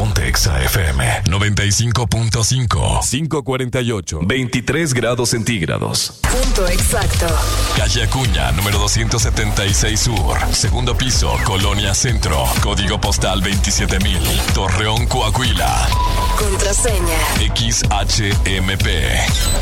Ponte Exa FM 95.5. 548. 23 grados centígrados. Punto exacto. Calle Acuña, número 276 Sur. Segundo piso, Colonia Centro. Código postal 27,000. Torreón, Coahuila. Contraseña. XHMP.